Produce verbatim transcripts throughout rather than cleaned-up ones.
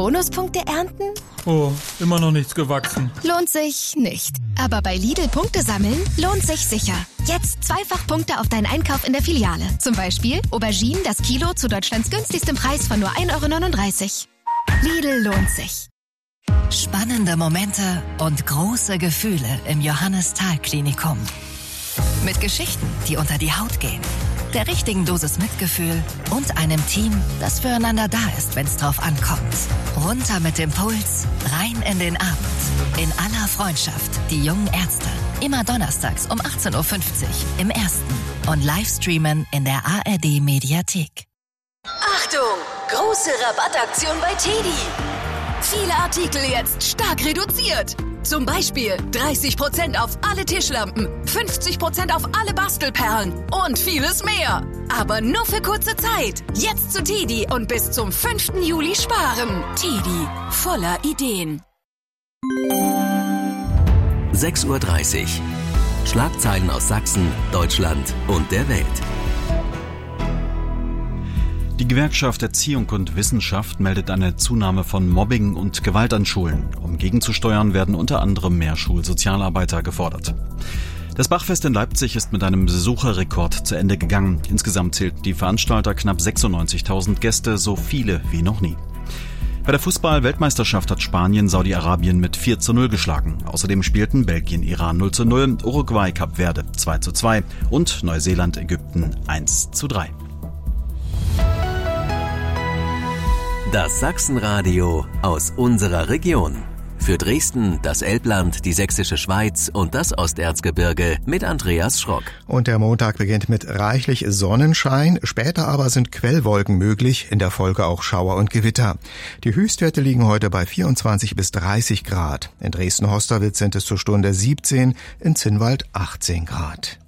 Bonuspunkte ernten? Oh, immer noch nichts gewachsen. Lohnt sich nicht. Aber bei Lidl Punkte sammeln lohnt sich sicher. Jetzt zweifach Punkte auf deinen Einkauf in der Filiale. Zum Beispiel Auberginen das Kilo zu Deutschlands günstigstem Preis von nur ein Euro neununddreißig. Lidl lohnt sich. Spannende Momente und große Gefühle im Johannes-Thal-Klinikum. Mit Geschichten, die unter die Haut gehen. Der richtigen Dosis Mitgefühl und einem Team, das füreinander da ist, wenn es drauf ankommt. Runter mit dem Puls, rein in den Abend. In aller Freundschaft, die jungen Ärzte. Immer donnerstags um achtzehn Uhr fünfzig im Ersten. Und Livestreamen in der A R D-Mediathek. Achtung! Große Rabattaktion bei Teddy. Viele Artikel jetzt stark reduziert. Zum Beispiel dreißig Prozent auf alle Tischlampen, fünfzig Prozent auf alle Bastelperlen und vieles mehr. Aber nur für kurze Zeit. Jetzt zu Teddy und bis zum fünften Juli sparen. Teddy, voller Ideen. sechs Uhr dreißig. Schlagzeilen aus Sachsen, Deutschland und der Welt. Die Gewerkschaft Erziehung und Wissenschaft meldet eine Zunahme von Mobbing und Gewalt an Schulen. Um gegenzusteuern, werden unter anderem mehr Schulsozialarbeiter gefordert. Das Bachfest in Leipzig ist mit einem Besucherrekord zu Ende gegangen. Insgesamt zählten die Veranstalter knapp sechsundneunzigtausend Gäste, so viele wie noch nie. Bei der Fußball-Weltmeisterschaft hat Spanien Saudi-Arabien mit vier zu null geschlagen. Außerdem spielten Belgien Iran null zu null, Uruguay Kap Verde zwei zu zwei und Neuseeland Ägypten eins zu drei. Das Sachsenradio aus unserer Region. Für Dresden, das Elbland, die Sächsische Schweiz und das Osterzgebirge mit Andreas Schrock. Und der Montag beginnt mit reichlich Sonnenschein. Später aber sind Quellwolken möglich, in der Folge auch Schauer und Gewitter. Die Höchstwerte liegen heute bei vierundzwanzig bis dreißig Grad. In Dresden-Hosterwitz sind es zur Stunde siebzehn, in Zinnwald achtzehn Grad.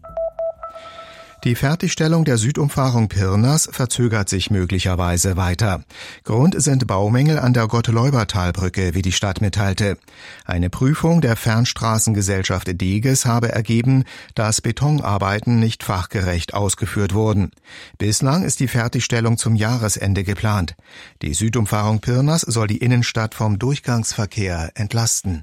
Die Fertigstellung der Südumfahrung Pirnas verzögert sich möglicherweise weiter. Grund sind Baumängel an der Gottleubertalbrücke, wie die Stadt mitteilte. Eine Prüfung der Fernstraßengesellschaft Deges habe ergeben, dass Betonarbeiten nicht fachgerecht ausgeführt wurden. Bislang ist die Fertigstellung zum Jahresende geplant. Die Südumfahrung Pirnas soll die Innenstadt vom Durchgangsverkehr entlasten.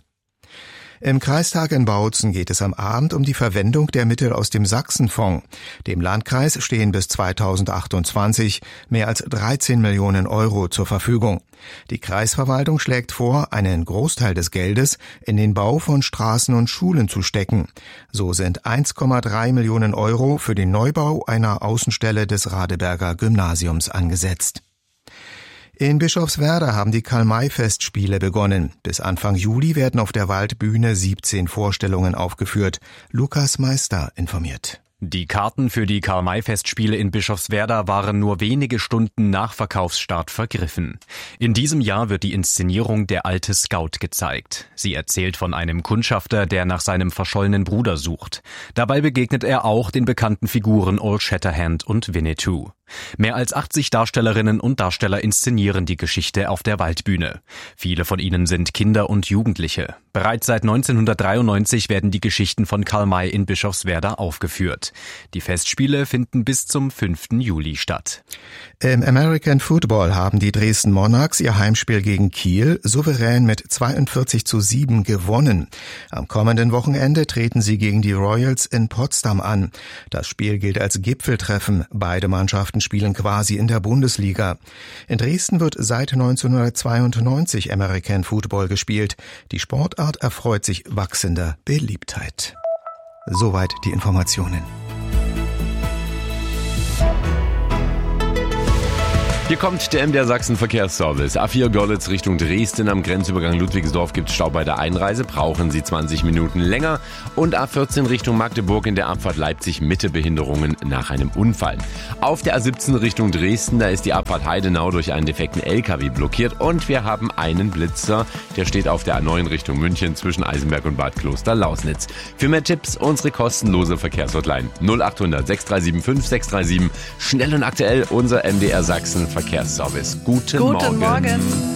Im Kreistag in Bautzen geht es am Abend um die Verwendung der Mittel aus dem Sachsenfonds. Dem Landkreis stehen bis zweitausendachtundzwanzig mehr als dreizehn Millionen Euro zur Verfügung. Die Kreisverwaltung schlägt vor, einen Großteil des Geldes in den Bau von Straßen und Schulen zu stecken. So sind eins Komma drei Millionen Euro für den Neubau einer Außenstelle des Radeberger Gymnasiums angesetzt. In Bischofswerda haben die Karl-May-Festspiele begonnen. Bis Anfang Juli werden auf der Waldbühne siebzehn Vorstellungen aufgeführt. Lukas Meister informiert. Die Karten für die Karl-May-Festspiele in Bischofswerda waren nur wenige Stunden nach Verkaufsstart vergriffen. In diesem Jahr wird die Inszenierung Der alte Scout gezeigt. Sie erzählt von einem Kundschafter, der nach seinem verschollenen Bruder sucht. Dabei begegnet er auch den bekannten Figuren Old Shatterhand und Winnetou. Mehr als achtzig Darstellerinnen und Darsteller inszenieren die Geschichte auf der Waldbühne. Viele von ihnen sind Kinder und Jugendliche. Bereits seit neunzehnhundertdreiundneunzig werden die Geschichten von Karl May in Bischofswerda aufgeführt. Die Festspiele finden bis zum fünften Juli statt. Im American Football haben die Dresden Monarchs ihr Heimspiel gegen Kiel souverän mit zweiundvierzig zu sieben gewonnen. Am kommenden Wochenende treten sie gegen die Royals in Potsdam an. Das Spiel gilt als Gipfeltreffen. Beide Mannschaften spielen quasi in der Bundesliga. In Dresden wird seit neunzehnhundertzweiundneunzig American Football gespielt. Die Sportart erfreut sich wachsender Beliebtheit. Soweit die Informationen. Hier kommt der M D R Sachsen Verkehrsservice. A vier Görlitz Richtung Dresden am Grenzübergang Ludwigsdorf gibt es Stau bei der Einreise, brauchen Sie zwanzig Minuten länger. Und A vierzehn Richtung Magdeburg in der Abfahrt Leipzig Mitte Behinderungen nach einem Unfall. Auf der A siebzehn Richtung Dresden, da ist die Abfahrt Heidenau durch einen defekten L K W blockiert. Und wir haben einen Blitzer, der steht auf der A neun Richtung München zwischen Eisenberg und Bad Kloster-Lausnitz. Für mehr Tipps unsere kostenlose Verkehrshotline null achthundert sechs drei sieben fünf sechs drei sieben. Schnell und aktuell unser M D R Sachsen Verkehrsservice. Guten, Guten Morgen. Morgen.